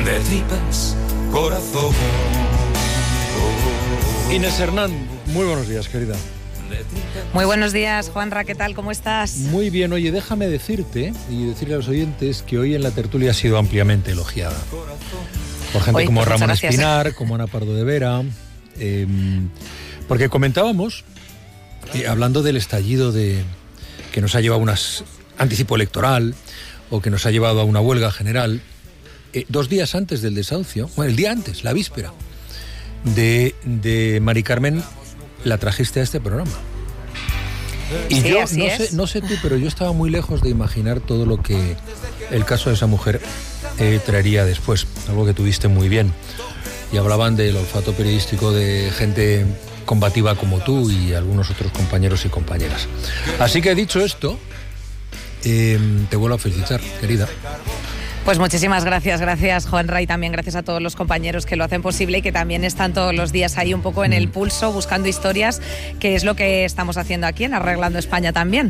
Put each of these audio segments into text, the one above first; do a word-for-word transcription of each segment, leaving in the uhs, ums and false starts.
de tripas corazón. Inés Hernán, muy buenos días, querida. Muy buenos días, Juanra, ¿qué tal? ¿Cómo estás? Muy bien, oye, déjame decirte y decirle a los oyentes que hoy en la tertulia ha sido ampliamente elogiada. Por gente Hoy, como pues, Ramón gracias. Espinar, como Ana Pardo de Vera, eh, porque comentábamos, eh, hablando del estallido de que nos ha llevado a un anticipo electoral o que nos ha llevado a una huelga general, eh, dos días antes del desahucio, bueno, el día antes, la víspera, de, de Mari Carmen, la trajiste a este programa. Y sí, yo, así no es. sé, no sé tú, pero yo estaba muy lejos de imaginar todo lo que el caso de esa mujer eh, traería después, algo que tuviste muy bien. Y hablaban del olfato periodístico de gente combativa como tú y algunos otros compañeros y compañeras. Así que dicho esto, eh, te vuelvo a felicitar, querida. Pues muchísimas gracias, gracias Juanra, y también gracias a todos los compañeros que lo hacen posible y que también están todos los días ahí un poco en el pulso, buscando historias, que es lo que estamos haciendo aquí en Arreglando España también.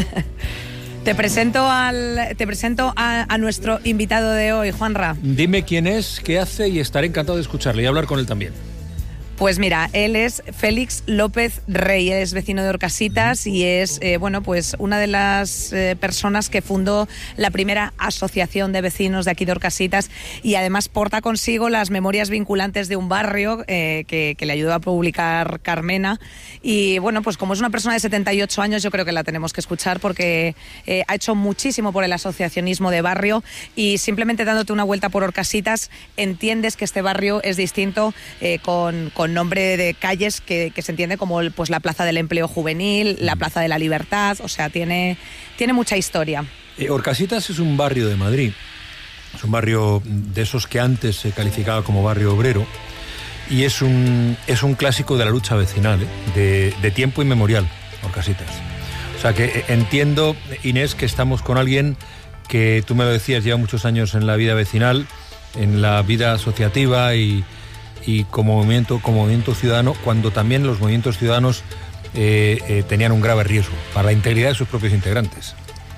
Te presento, al, te presento a, a nuestro invitado de hoy, Juanra. Dime quién es, qué hace y estaré encantado de escucharle y hablar con él también. Pues mira, él es Félix López Rey, él es vecino de Orcasitas y es, eh, bueno, pues una de las eh, personas que fundó la primera asociación de vecinos de aquí de Orcasitas, y además porta consigo las memorias vinculantes de un barrio eh, que, que le ayudó a publicar Carmena. Y bueno, pues como es una persona de setenta y ocho años, yo creo que la tenemos que escuchar porque eh, ha hecho muchísimo por el asociacionismo de barrio, y simplemente dándote una vuelta por Orcasitas entiendes que este barrio es distinto, eh, con, con nombre de calles que, que se entiende como pues la Plaza del Empleo Juvenil, la Plaza de la Libertad, o sea, tiene, tiene mucha historia. Eh, Orcasitas es un barrio de Madrid, es un barrio de esos que antes se calificaba como barrio obrero, y es un, es un clásico de la lucha vecinal, ¿eh? de, de tiempo inmemorial, Orcasitas. O sea que eh, entiendo, Inés, que estamos con alguien que, tú me lo decías, lleva muchos años en la vida vecinal, en la vida asociativa y y como movimiento, como movimiento ciudadano, cuando también los movimientos ciudadanos eh, eh, tenían un grave riesgo para la integridad de sus propios integrantes.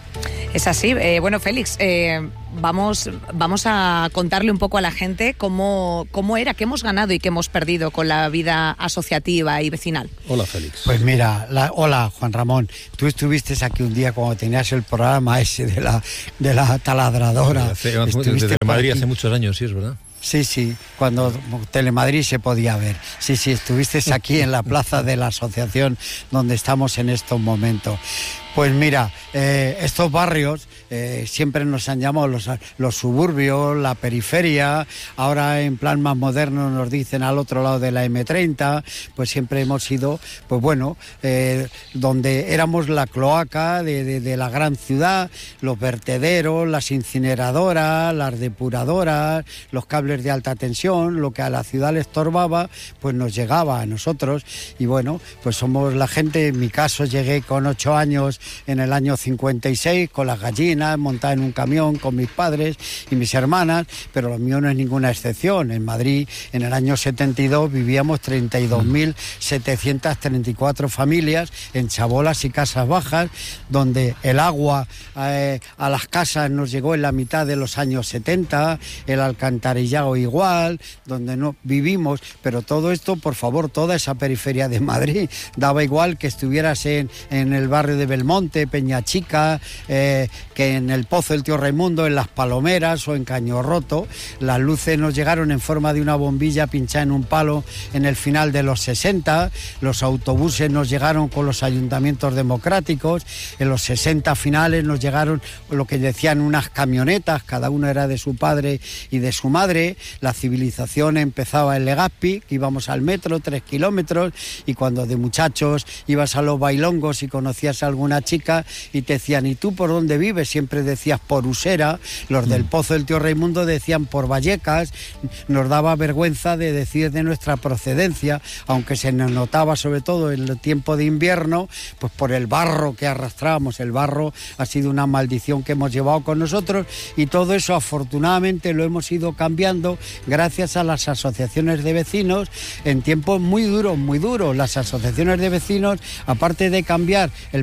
Es así. Eh, bueno, Félix, eh, vamos, vamos a contarle un poco a la gente cómo, cómo era, qué hemos ganado y qué hemos perdido con la vida asociativa y vecinal. Hola, Félix. Pues mira, la, hola, Juan Ramón. Tú estuviste aquí un día cuando tenías el programa ese de la, de la taladradora. Hace, desde Madrid hace muchos años, sí, es verdad. Sí, sí, cuando Telemadrid se podía ver. Sí, sí, estuviste aquí en la plaza de la asociación donde estamos en estos momentos. Pues mira, eh, estos barrios eh, siempre nos han llamado los, los suburbios, la periferia, ahora en plan más moderno nos dicen al otro lado de la eme treinta, pues siempre hemos sido, pues bueno, eh, donde éramos la cloaca de, de, de la gran ciudad, los vertederos, las incineradoras, las depuradoras, los cables de alta tensión, lo que a la ciudad le estorbaba, pues nos llegaba a nosotros, y bueno, pues somos la gente. En mi caso llegué con ocho años en el año cincuenta y seis con las gallinas, montada en un camión con mis padres y mis hermanas, pero lo mío no es ninguna excepción. En Madrid, en el año setenta y dos, vivíamos treinta y dos mil setecientas treinta y cuatro familias en chabolas y casas bajas, donde el agua eh, a las casas nos llegó en la mitad de los años setenta, el alcantarillado igual, donde no vivimos, pero todo esto, por favor, toda esa periferia de Madrid, daba igual que estuvieras en, en el barrio de Belmonte, Peñachica, eh, que en el Pozo del Tío Raimundo, en Las Palomeras o en Caño Roto. Las luces nos llegaron en forma de una bombilla pinchada en un palo en el final de los sesenta, los autobuses nos llegaron con los ayuntamientos democráticos, en los sesenta finales nos llegaron lo que decían unas camionetas, cada una era de su padre y de su madre. La civilización empezaba en Legazpi, que íbamos al metro, tres kilómetros, y cuando de muchachos ibas a los bailongos y conocías a alguna chica y te decían, ¿y tú por dónde vives? Siempre decías por Usera. Los del Pozo del Tío Raimundo decían por Vallecas. Nos daba vergüenza de decir de nuestra procedencia, aunque se nos notaba sobre todo en el tiempo de invierno, pues por el barro que arrastrábamos. El barro ha sido una maldición que hemos llevado con nosotros, y todo eso afortunadamente lo hemos ido cambiando gracias a las asociaciones de vecinos en tiempos muy duros, muy duros. Las asociaciones de vecinos, aparte de cambiar el panorama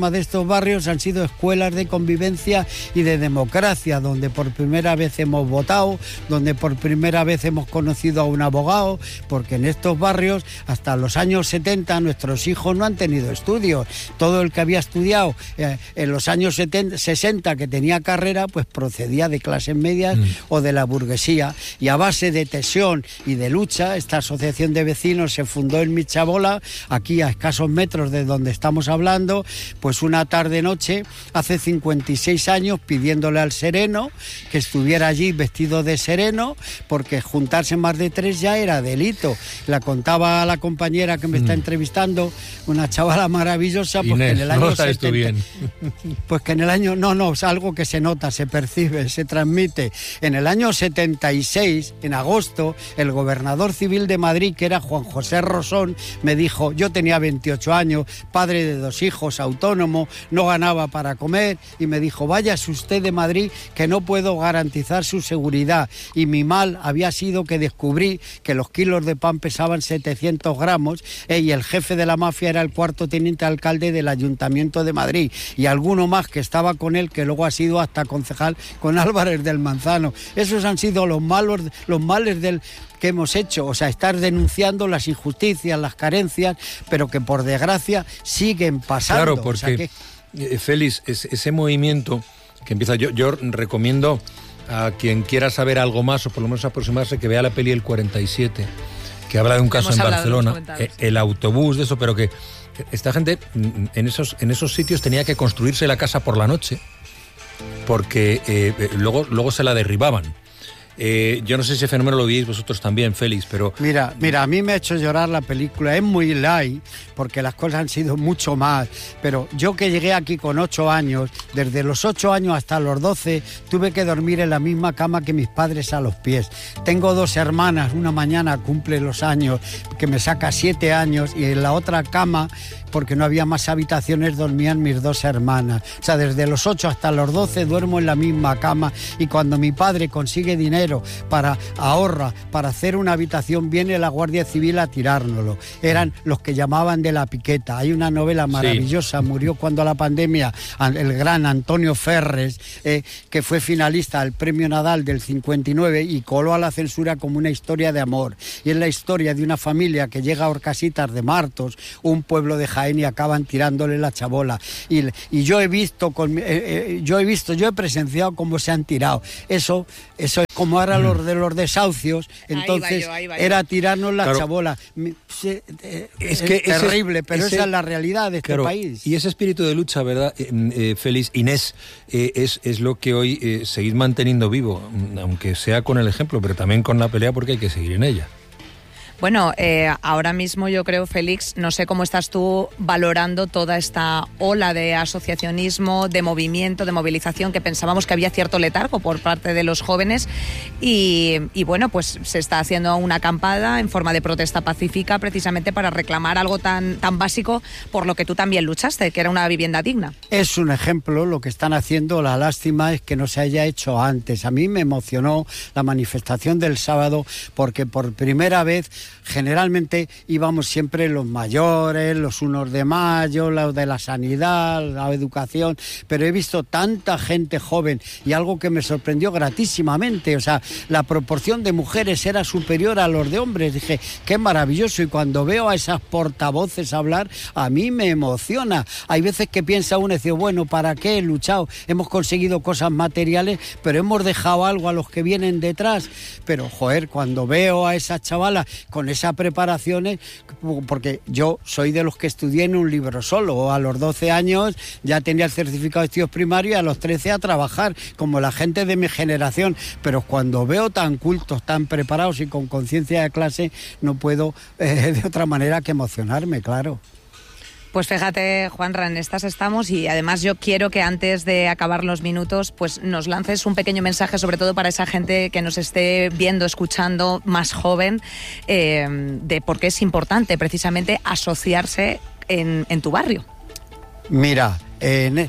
de estos barrios han sido escuelas de convivencia y de democracia, donde por primera vez hemos votado, donde por primera vez hemos conocido a un abogado, porque en estos barrios hasta los años setenta nuestros hijos no han tenido estudios. Todo el que había estudiado eh, en los años setenta, sesenta, que tenía carrera, pues procedía de clases medias mm. o de la burguesía. Y a base de tesón y de lucha, esta asociación de vecinos se fundó en Michabola, aquí a escasos metros de donde estamos hablando, pues una tarde-noche, hace cincuenta y seis años, pidiéndole al sereno que estuviera allí vestido de sereno, porque juntarse más de tres ya era delito. La contaba la compañera que me está entrevistando, una chavala maravillosa, pues Inés, que en el año no sabes tú bien. Pues que en el año, no, no, es algo que se nota, se percibe, se transmite. En el año setenta y seis, en agosto, el gobernador civil de Madrid, que era Juan José Rosón, me dijo, yo tenía veintiocho años, padre de dos hijos, autónomo, no ganaba para comer, y me dijo, váyase usted de Madrid, que no puedo garantizar su seguridad. Y mi mal había sido que descubrí que los kilos de pan pesaban setecientos gramos, eh, y el jefe de la mafia era el cuarto teniente alcalde del Ayuntamiento de Madrid, y alguno más que estaba con él, que luego ha sido hasta concejal con Álvarez del Manzano. Esos han sido los malos, los males del que hemos hecho, o sea, estar denunciando las injusticias, las carencias, pero que por desgracia siguen pasando. Claro, porque, o sea, que... Félix, es, ese movimiento que empieza, yo, yo recomiendo a quien quiera saber algo más, o por lo menos aproximarse, que vea la peli El cuarenta y siete, que habla de un caso Hemos en Barcelona, el, el autobús de eso, pero que esta gente en esos, en esos sitios tenía que construirse la casa por la noche, porque eh, luego, luego se la derribaban. Eh, yo no sé si ese fenómeno lo veis vosotros también, Félix, pero... Mira, mira, a mí me ha hecho llorar la película, es muy light, porque las cosas han sido mucho más, pero yo que llegué aquí con ocho años, desde los ocho años hasta los doce, tuve que dormir en la misma cama que mis padres a los pies. Tengo dos hermanas, una mañana cumple los años, que me saca siete años, y en la otra cama, porque no había más habitaciones, dormían mis dos hermanas. O sea, desde los ocho hasta los doce duermo en la misma cama, y cuando mi padre consigue dinero para ahorra, para hacer una habitación, viene la Guardia Civil a tirárnoslo. Eran los que llamaban de la piqueta. Hay una novela maravillosa, sí. Murió cuando la pandemia, el gran Antonio Ferres, eh, que fue finalista al Premio Nadal del cincuenta y nueve y coló a la censura como una historia de amor. Y es la historia de una familia que llega a Orcasitas de Martos, un pueblo de Jaén, y acaban tirándole la chabola. Y, y yo he visto, con, eh, eh, yo he visto, yo he presenciado cómo se han tirado. Eso, eso es como ahora mm. los de los desahucios, entonces ahí va yo, ahí va yo. Era tirarnos la claro. chabola. Es, es, que es terrible, ese, pero ese, esa es la realidad de este claro, país. Y ese espíritu de lucha, ¿verdad, eh, eh, Félix? Inés, eh, es, es lo que hoy eh, seguís manteniendo vivo, aunque sea con el ejemplo, pero también con la pelea, porque hay que seguir en ella. Bueno, eh, ahora mismo yo creo, Félix, no sé cómo estás tú valorando toda esta ola de asociacionismo, de movimiento, de movilización, que pensábamos que había cierto letargo por parte de los jóvenes y, y bueno, pues se está haciendo una acampada en forma de protesta pacífica precisamente para reclamar algo tan, tan básico por lo que tú también luchaste, que era una vivienda digna. Es un ejemplo lo que están haciendo, la lástima es que no se haya hecho antes. A mí me emocionó la manifestación del sábado porque por primera vez generalmente íbamos siempre los mayores, los unos de mayo, los de la sanidad, la educación, pero he visto tanta gente joven y algo que me sorprendió gratísimamente, o sea, la proporción de mujeres era superior a los de hombres. Dije, qué maravilloso, y cuando veo a esas portavoces hablar, a mí me emociona. Hay veces que piensa uno y dice, bueno, ¿para qué he luchado? Hemos conseguido cosas materiales, pero hemos dejado algo a los que vienen detrás. Pero, joder, cuando veo a esas chavalas con esas preparaciones, porque yo soy de los que estudié en un libro solo, a los doce años ya tenía el certificado de estudios primarios y a los trece a trabajar, como la gente de mi generación, pero cuando veo tan cultos, tan preparados y con conciencia de clase, no puedo eh, de otra manera que emocionarme, claro. Pues fíjate, Juanra, en estas estamos y además yo quiero que antes de acabar los minutos pues nos lances un pequeño mensaje, sobre todo para esa gente que nos esté viendo, escuchando, más joven, eh, de por qué es importante precisamente asociarse en, en tu barrio. Mira, en...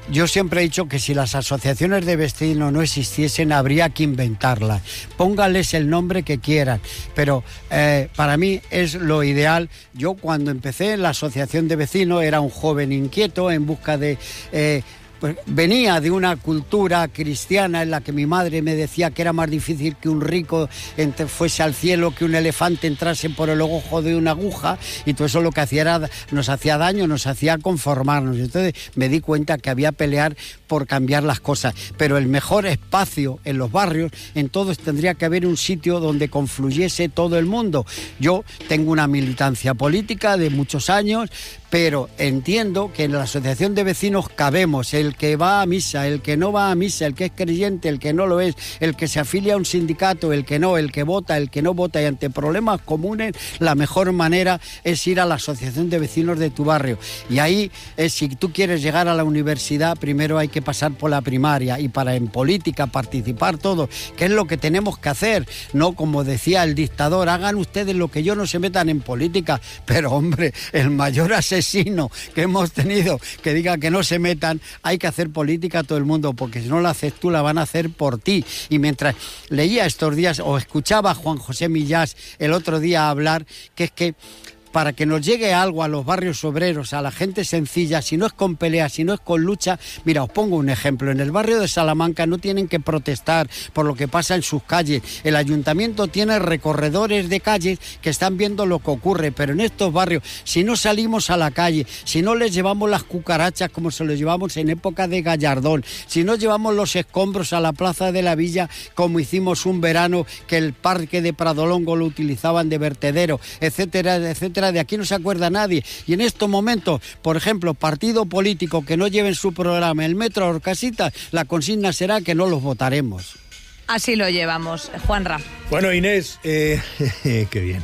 yo siempre he dicho que si las asociaciones de vecinos no existiesen, habría que inventarlas. Póngales el nombre que quieran, pero eh, para mí es lo ideal. Yo cuando empecé en la asociación de vecinos era un joven inquieto en busca de... Eh, Pues venía de una cultura cristiana en la que mi madre me decía que era más difícil que un rico entre, fuese al cielo, que un elefante entrase por el ojo de una aguja, y todo eso lo que hacía era, nos hacía daño, nos hacía conformarnos. Entonces me di cuenta que había que pelear por cambiar las cosas, pero el mejor espacio en los barrios, en todos tendría que haber un sitio donde confluyese todo el mundo. Yo tengo una militancia política de muchos años, pero entiendo que en la asociación de vecinos cabemos el que va a misa, el que no va a misa, el que es creyente, el que no lo es, el que se afilia a un sindicato, el que no, el que vota, el que no vota, y ante problemas comunes la mejor manera es ir a la asociación de vecinos de tu barrio. Y ahí, eh, si tú quieres llegar a la universidad, primero hay que pasar por la primaria, y para en política participar todo, que es lo que tenemos que hacer, no como decía el dictador, hagan ustedes lo que yo, no se metan en política. Pero hombre, el mayor asesino que hemos tenido que diga que no se metan, hay que hacer política a todo el mundo, porque si no la haces tú, la van a hacer por ti. Y mientras leía estos días o escuchaba a Juan José Millás el otro día hablar, que es que para que nos llegue algo a los barrios obreros, a la gente sencilla, si no es con pelea, si no es con lucha. Mira, os pongo un ejemplo. En el barrio de Salamanca no tienen que protestar por lo que pasa en sus calles. El ayuntamiento tiene recorredores de calles que están viendo lo que ocurre, pero en estos barrios, si no salimos a la calle, si no les llevamos las cucarachas como se los llevamos en época de Gallardón, si no llevamos los escombros a la plaza de la Villa como hicimos un verano que el parque de Pradolongo lo utilizaban de vertedero, etcétera, etcétera, de aquí no se acuerda nadie. Y en estos momentos, por ejemplo, partido político que no lleve en su programa el metro a Orcasitas, la consigna será que no los votaremos. Así lo llevamos, Juanra. Bueno, Inés, eh, qué bien.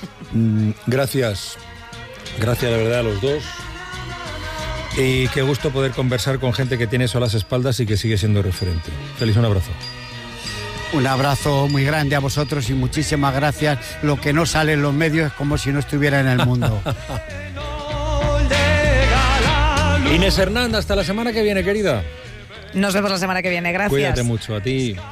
Mm, gracias, gracias de verdad a los dos. Y qué gusto poder conversar con gente que tiene eso a las espaldas y que sigue siendo referente. Feliz, un abrazo. Un abrazo muy grande a vosotros y muchísimas gracias. Lo que no sale en los medios es como si no estuviera en el mundo. Inés Hernán, hasta la semana que viene, querida. Nos vemos la semana que viene, gracias. Cuídate mucho, a ti.